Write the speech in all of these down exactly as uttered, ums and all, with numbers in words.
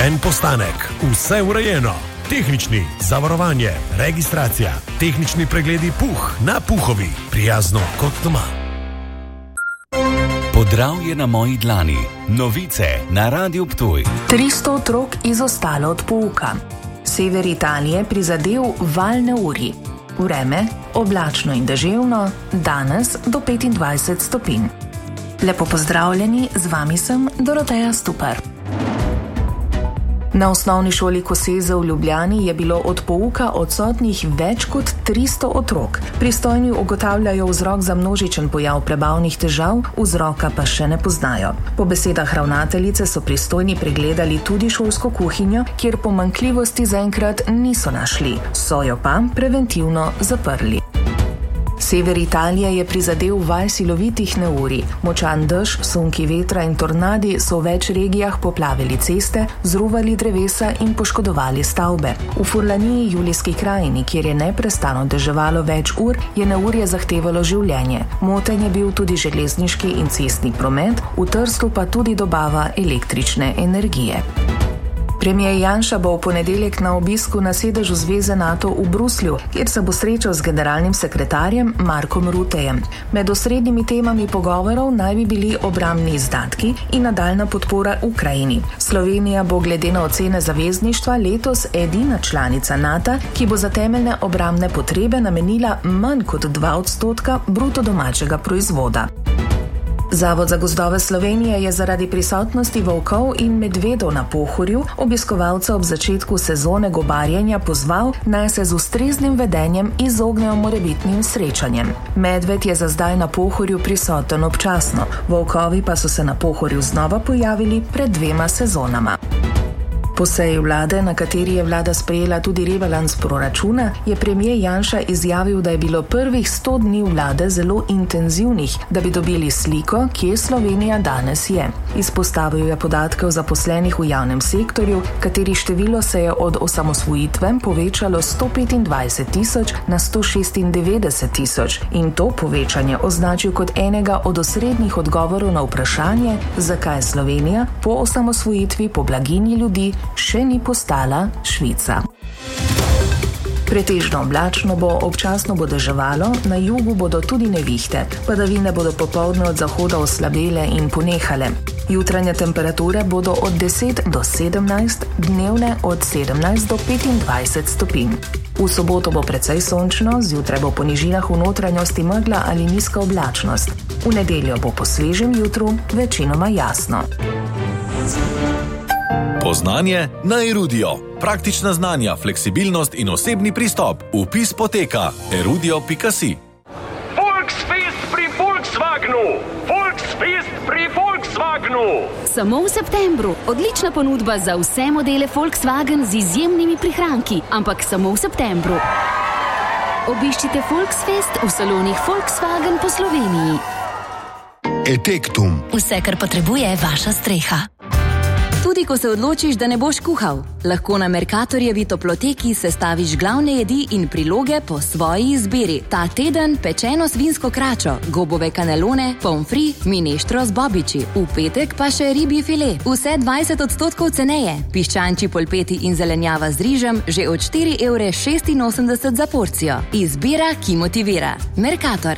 En postanek, vse urejeno. Tehnični, zavarovanje, registracija, tehnični pregledi puh na Puhovi, prijazno kot doma. Podravje na moji dlani. Novice na Radiu Ptuj. tristo otrok izostalo od pouka. Sever Italije prizadel val neurij. Vreme oblačno in deževno, danes do petindvajset stopinj. Lepo pozdravljeni, z vami sem Doroteja Stupar. Na osnovni šoli Koseze v Ljubljani je bilo od pouka odsotnih več kot tristo otrok. Pristojni ugotavljajo vzrok za množičen pojav prebavnih težav, vzroka pa še ne poznajo. Po besedah ravnateljice so pristojni pregledali tudi šolsko kuhinjo, kjer pomanjkljivosti zaenkrat niso našli, so jo pa preventivno zaprli. Sever Italije je prizadel val silovitih neurij. Močan dež, sunki vetra in tornadi so v več regijah poplavili ceste, zruvali drevesa in poškodovali stavbe. V Furlaniji, Julijski krajini, kjer je neprestano deževalo več ur, je neurje zahtevalo življenje. Moten je bil tudi železniški in cestni promet, v Trstu pa tudi dobava električne energije. Premijer Janša bo v ponedeljek na obisku na sedežu Zveze NATO v Bruslju, kjer se bo srečal z generalnim sekretarjem Markom Ruttejem. Med osrednjimi temami pogovorov naj bi bili obrambni izdatki in nadaljna podpora Ukrajini. Slovenija bo glede na ocene zavezništva letos edina članica NATO, ki bo za temeljne obrambne potrebe namenila manj kot dva odstotka bruto domačega proizvoda. Zavod za gozdove Slovenije je zaradi prisotnosti volkov in medvedov na Pohorju obiskovalce ob začetku sezone gobarjenja pozval, naj se z ustreznim vedenjem izognejo morebitnim srečanjem. Medved je za zdaj na Pohorju prisoten občasno, volkovi pa so se na Pohorju znova pojavili pred dvema sezonama. Po seji vlade, na kateri je vlada sprejela tudi rebalans proračuna, je premijer Janša izjavil, da je bilo prvih sto dni vlade zelo intenzivnih, da bi dobili sliko, kje Slovenija danes je. Izpostavil je podatke o zaposlenih v javnem sektorju, katerih število se je od osamosvojitve povečalo sto petindvajset tisoč na sto šestindevetdeset tisoč in to povečanje označil kot enega od osrednjih odgovorov na vprašanje, zakaj Slovenija po osamosvojitvi po blaginji ljudi še ni postala Švica. Pretežno oblačno bo, občasno bo deževalo, na jugu bodo tudi nevihte. Padavine bodo popoldne od zahoda oslabele in ponehale. Jutranje temperature bodo od deset do sedemnajst, dnevne od sedemnajst do petindvajset stopinj. V soboto bo precej sončno, zjutraj bo po nižinah v notranjosti megla ali nizka oblačnost. V nedeljo bo po svežem jutru večinoma jasno. Poznanje na Erudio. Praktična znanja, fleksibilnost in osebni pristop. Vpis poteka erudio pika si. Volksfest pri Volkswagenu! Volksfest pri Volkswagenu! Samo v septembru. Odlična ponudba za vse modele Volkswagen z izjemnimi prihranki, ampak samo v septembru. Obiščite Volksfest v salonih Volkswagen po Sloveniji. Etektum. Vse, kar potrebuje vaša streha. Tudi ko se odločiš, da ne boš kuhal, lahko na Mercatorjevi toploteki sestaviš glavne jedi in priloge po svoji izbiri. Ta teden pečeno svinsko kračo, gobove kanelone, pomfri, mineštro z bobiči. V petek pa še ribji file. Vse dvajset odstotkov ceneje. Piščančji polpeti in zelenjava z rižem že od štiri evre šestinosemdeset za porcijo. Izbira, ki motivira. Mercator.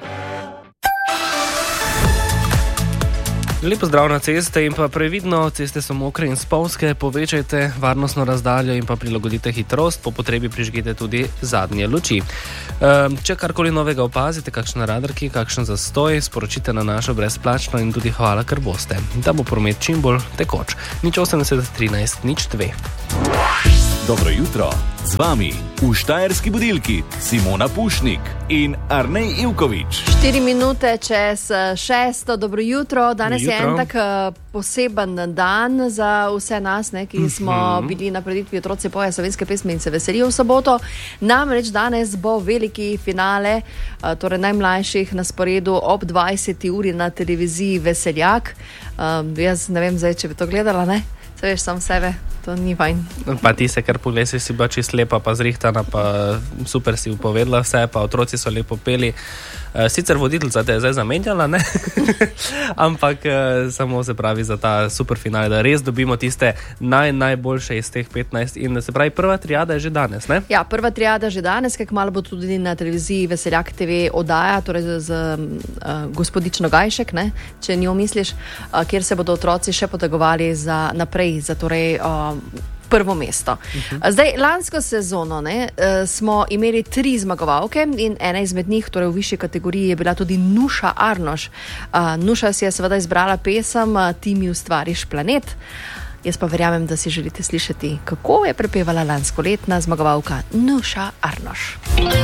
Lepo zdrav na ceste in pa previdno, ceste so mokre in spolzke, povečajte varnostno razdaljo in pa prilagodite hitrost, po potrebi prižgite tudi zadnje luči. Če karkoli novega opazite, kakšna radarki, kakšen zastoj, sporočite na našo brezplačno in tudi hvala, ker boste, da bo promet čim bolj tekoč. nič osemdeset trinajst nič dve. Dobro jutro, z vami v Štajerski budilki Simona Pušnik in Arnej Ivković. Štiri minute čez šesto, dobro jutro. Danes jutro. Je en tak poseben dan za vse nas, ne, ki smo mm-hmm. bili na preditvi Otroci poje slovenske pesmi in se veselijo v soboto. Namreč danes bo veliki finale, torej najmlajših na sporedu ob dvajseti uri na televiziji Veseljak. Um, jaz ne vem zdaj, če bi to gledala, ne? Se veš, sam sebe, to ni fajn. Pa ti se kar poglesi, si bila čisto lepa, pa zrihtana, pa super si upovedala vse, pa otroci so lepo peli. Sicer voditeljica te je zdaj zamenjala, ne? Ampak samo se pravi za ta super finale, da res dobimo tiste naj, najboljše iz teh petnajst. In se pravi, prva triada je že danes, ne? Ja, prva triada že danes, kaj kmalu bo tudi na televiziji Veseljak T V oddaja, torej z, z uh, gospodično Gajšek, ne? Če njo misliš, uh, kjer se bodo otroci še potegovali za naprej, za torej uh, prvo mesto. Uh-huh. Zdaj, lansko sezono ne, uh, smo imeli tri zmagovalke in ena izmed njih, torej v višji kategoriji, je bila tudi Nuša Arnoš. Uh, Nuša si je seveda izbrala pesem uh, Ti mi ustvariš planet. Jaz pa verjamem, da si želite slišati, kako je prepevala lanskoletna zmagovalka Nuša Arnoš.